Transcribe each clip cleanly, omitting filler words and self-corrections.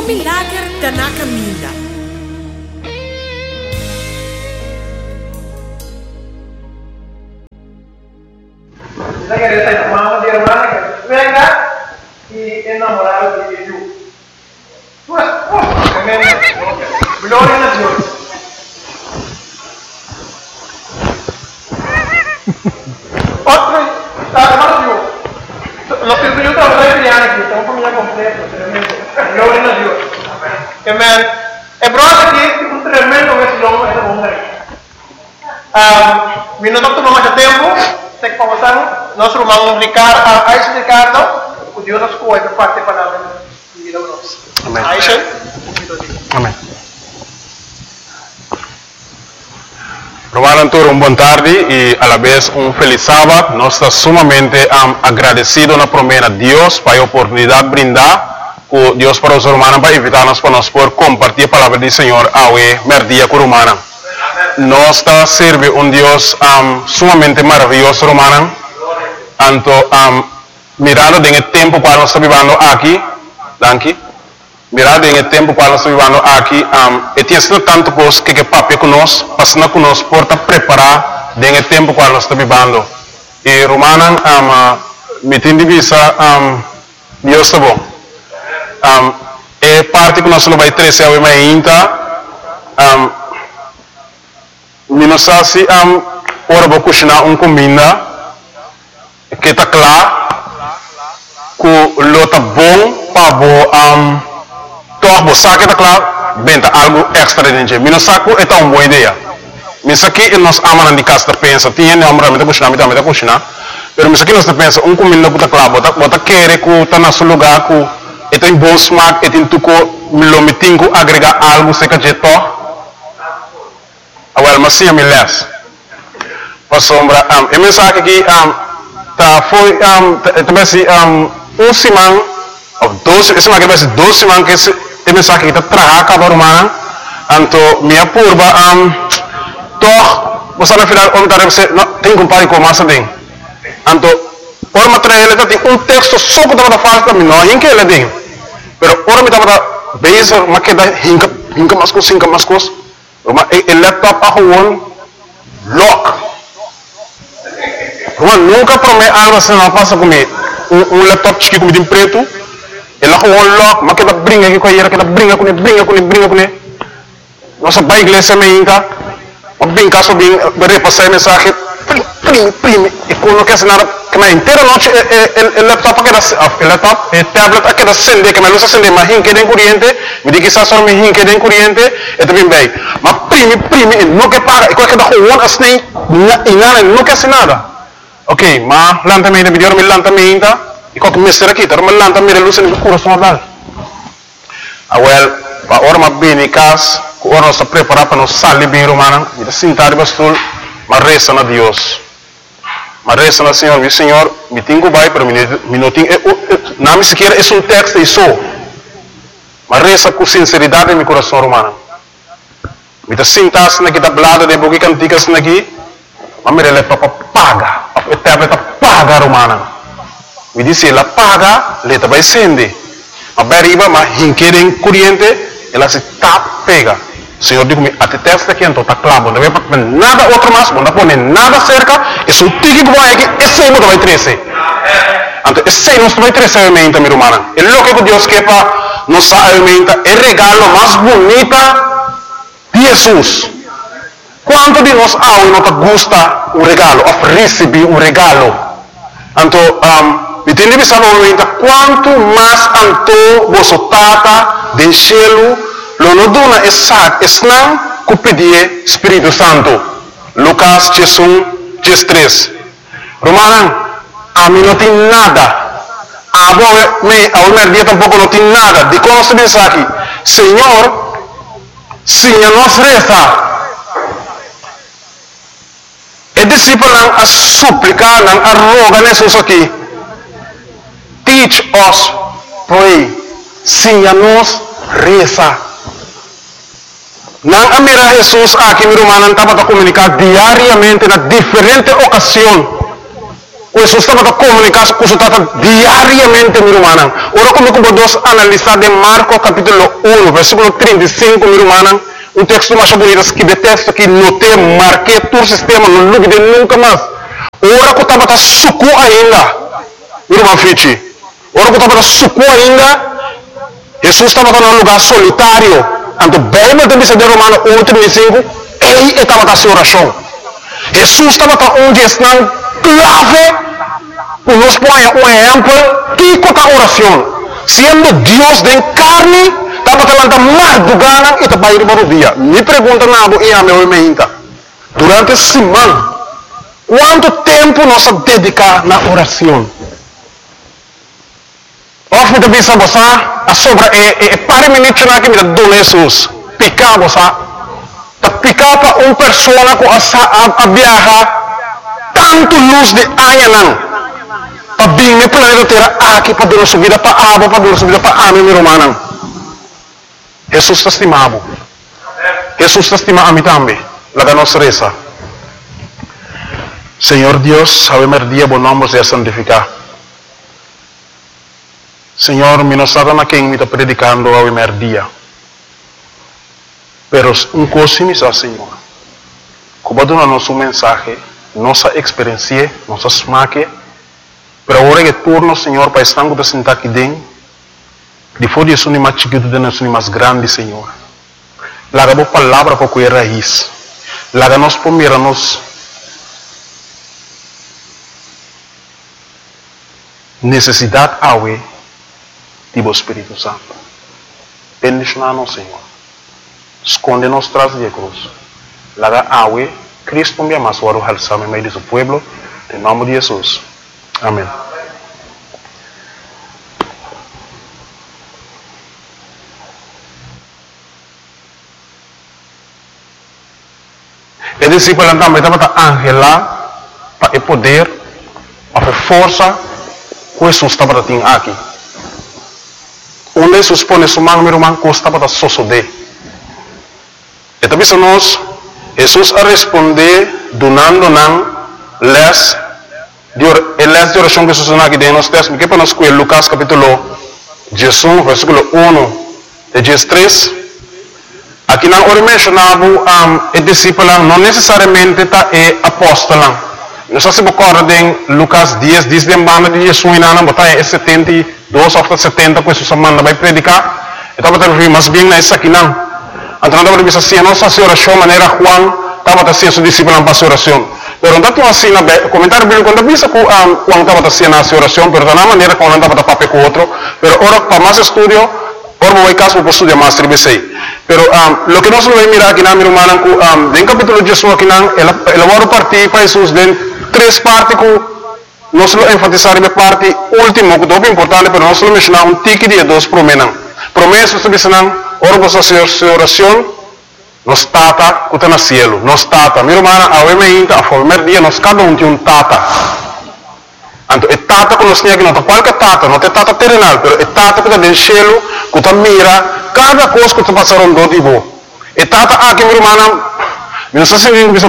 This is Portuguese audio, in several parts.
milagre está na caminho. Kita querer sair com a irmã que venga e enamorado de Jesus. Glória a Deus. Outro, hermano, los que yo trabajo en aquí, estamos familia completa, tremendo. Gloria a Dios. Amén. El brother aquí un tremendo vecino esta mujer. Mi doctor no más tempo, sei que passamos, nosso irmão Ricardo, Aisha Ricardo, o Deus nos cuida parte da palavra de vida nossa. Amém. Aisha, Amém. Romano Antônio, boa tarde e a la vez feliz sábado. Nós estamos sumamente agradecidos na promessa de Deus para a oportunidade brindar com Deus para os romanos para invitar-nos para nós poder compartilhar a palavra do Senhor ao merdia com romana. Nós estamos servindo Deus sumamente maravilhoso, romana. Anto mirando em tempo para nós vivendo aqui, danke. Mirado em tempo para nós vivendo aqui, e tem sido tanto coisa que papai conosco, passando conosco, por preparar em tempo para nós vivendo. E romana, me tem de vista, Deus está bom. É parte que nós vai trazer ao ainda, me não sabe se ora vou cozinhar comida que está claro, que lo tá bom para toch você que está claro, benta algo extra dentro. Me não saco é tão boa ideia. Me saque nós amamos de casa pensa, tinha não amamos de cozinhar, pero me saque nós pensa comida que está claro, bota querer que está no seu lugar, que tem bom smaak, tem tudo lo metingo agregar algo se que je toch. Awal masih me les. Sombra e mensagem aqui tá foi também se semana ou 12, esse aqui vai ser 12 semanas que mensagem que tá trabalhando com a romana. Anto minha purba toch você na final onde tá você tem compare com massa tem. Anto ora material ele tem texto só que tá fácil também não em que ele tem. Pero ora me tá base mas que dá hinka mas coisa o laptop a gewoon lock. Gewoon nunca promete algo assim não passa comigo. Laptop chique como de preto, ele a gewoon lock, mas que dá brinca aqui com ele, que dá brinca com ele. Nossa pai igreja me inca, mas brinca só bem, repassar mensagem, prime, e quando não quer ser nada, que na inteira noite o laptop o tablet aqui da acende, que me luz acende, mas hinque de corrente, me diz que está só me hinque de corrente, é também bem. Mas prime, não quer pagar, e qualquer da gewoon assim, e nada, não quer ser nada. Ok, mas lantamente, me deu lantamente, e qualquer mestre aqui, tá, mas lantamente luz no coração dela. Well, para hora mais bem em casa, hora nós está preparado para nós sair bem romana, e sentar de bastul, mas reza na Deus. Mas reza na Senhor, meu Senhor, me tenho vai para me não tenho, não me sequer é texto e só. Mas reza com sinceridade em meu coração romana. Me tá sentar na que tá blada de boca canticas na aqui, mas me rele para paga, o tablet paga romana. Me disse ela paga, ele tá vai acender. Mas vai arriba, mas hinquerem corrente, ela se tap pega. O Senhor diz-me, até testa aqui, então está claro, não vai para nada outro mais, não põe nada cerca, é só tique que vai aqui, esse aí não vai trazer. Então, esse aí não vai trazer a alimenta, minha irmã. É o que Deus quer para nos alimenta, é o regalo mais bonito de Jesus. Quanto de nós não gosta o regalo, of receber o regalo. Então, me tem de pensar no momento, quanto mais anto você tata de cielo, lo no dona é sac, esnam, que pedir Espírito Santo. Lucas 13. Romana, a mim não tem nada. A merdia tampouco não tem nada. De como se diz aqui, Senhor, Senhor nos reza. E discípulo não a suplicar, não a roga nesses aqui. Teach us, pray. Senhor nos reza. Não a mira Jesus aqui, meu irmão, estava a comunicar diariamente na diferente ocasião. Jesús estaba comunicando con su tata diariamente, mi hermana. Ahora como dos analizar de Marcos capítulo 1, versículo 35, mi hermana. Un texto más bonito, escribe texto que noté, marqué tu sistema, no lo olvidé nunca más. Ahora que estaba suco ainda, mi hermano Fichi. Ahora que estaba suco ainda, Jesús estaba en un lugar solitario. Ante Bíblia de Missão de Romano 1:35, ele estava na sua oração. Jesus estava onde está clave, para nos pôr um exemplo, que é a oração. Sendo Deus de carne, estava falando mais do gana e estava indo para o dia. Me pergunta nada e a meu meinta. Durante a semana, quanto tempo nós dedicamos na oração? Of me também sabe a sobra para minutos na que me dá Jesus picar você tá picar para uma pessoa que a viajar tanto luz de aia não para vir no planeta Terra aqui para dar subida para água para dar subida para ame meu irmão. Jesus está estimado. Jesus está estimado a mim também. Laga nos reza. Senhor Deus, ao primeiro dia bom nome seja santificado. Senhor, me não sabe a quem me está predicando ao primeiro dia. Pero um coisa me diz, Senhor, como dá nosso mensagem, nossa experiência, nossa smaque, pero agora que turno, Senhor, para estar com sentar aqui dentro, depois de isso nem mais chiquito, de nós nem mais grande, Senhor. Laga a palavra para cuidar raiz. Laga nós para mirar-nos necessidade awe do Espírito Santo. Bendicionar-nos, Senhor. Esconde-nos tras de cruz. Laga awe, Cristo me ama, suaro halsame meio de seu pueblo, em nome de Jesus. Amém. E discípulo também estava angela para o poder, para a força que Jesus estava tendo aqui. Onde Jesus põe sua mão, meu irmão, que estava a sosodé. E também nós, Jesus a responder, donando les de oração que Jesus aqui dentro nos textos, que para nós com Lucas capítulo 11, versículo 1 e 13. Aqui não ora mencionava o discípulo, não necessariamente é apóstolo. Nós se recordem Lucas 10, diz de banda de Jesus na botar 72 ou 70 que Jesus manda vai predicar. Então vai ter mas bem na essa aqui não. Então não deve ser assim, nossa oração maneira Juan estava a ser seu discípulo para sua oração. Pero não tinha assim na comentário bíblico quando visa que Juan estava a ser na sua oração, pero da maneira como não estava a papel com outro. Pero ora para mais estudo, ora vai caso para estudar mais tribesei. Pero lo que nós vamos mirar aqui na minha irmã, em capítulo de Jesus aqui não, ela vai partir para Jesus de três partes que nós vamos enfatizar a parte última, que é muito importante, mas nós vamos mencionar um tique de dois promessas. Promessas que dizem, ora você sua oração, nos tata que está no cielo, nos tata. Minha irmã, a primeiro dia, nós cada um tem um tata. Então, é tata que nós temos aqui, não é qualquer tata, não é tata terrenal, mas é tata que está no cielo, que está mira cada coisa que está passando do tipo. É tata aqui, minha irmã, não sei se é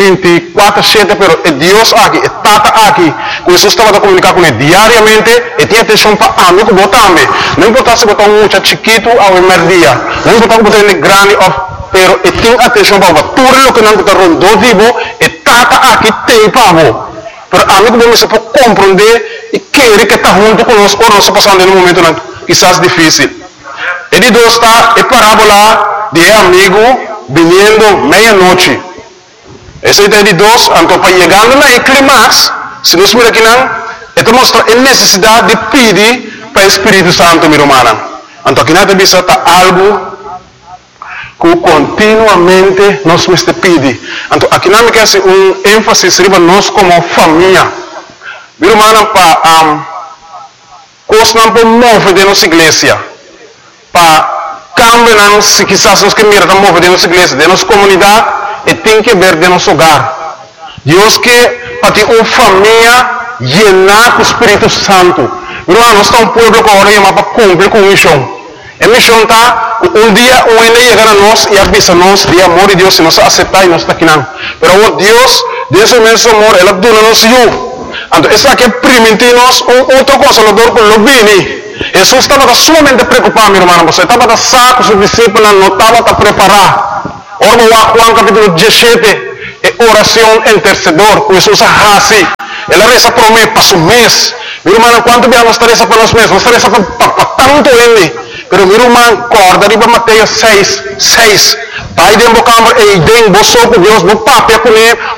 24/7, mas é Deus aqui, é tata aqui. Que Jesus estava a comunicar com ele diariamente, e tinha atenção para mim, que botar também. Não importa se botar um muito chiquito ao primeiro dia, não importa se botar um grande, pero e tem atenção para tudo o que não está rondando tipo, é tata aqui tem para você. Pero a mim como se pode compreender e querer que está junto conosco, ou nós passando em um momento quizás difícil. Ele Deus está é parábola de amigo vindo meia-noite. Essa ideia de Deus, então para chegando na clímax, se nós miramos aqui não, então mostra a necessidade de pedir para o Espírito Santo, minha irmã. Então aqui não tem visto algo que continuamente nós temos que pedir. Então aqui não me quer ênfase sobre nós como família. Minha irmã, para coisas não podemos mover de nossa igreja, para cambiar, se quizás nós que miramos mover de nossa igreja, de nossa comunidade, e tem que ver de nosso hogar. Deus que para ter uma família llenar com o Espírito Santo. Minha irmã, nós estamos um povo que agora chama para cumprir com a missão. A missão está, um dia o ele chegar a nós e avisa-nos de amor de Deus, se nós aceitar e nós está aqui não. Mas Deus, Deus é imenso amor, Ele dona-nos eu. Então, essa aqui é primitinos, outro consolador com Lobini. Jesus estava sumamente preocupado, meu irmão. Você estava saco, seus discípulos não estavam preparar. Ora, Juan capítulo 17, é oração intercedor, com Jesus assim. Ela reza por mim, para o mês. Meu irmão, quanto vamos reza para os meses? Vamos reza para tanto ele. Pero meu irmão, corda, riba Mateus 6. Pai de embocambre, e de emboçou com Deus, no papel com ele,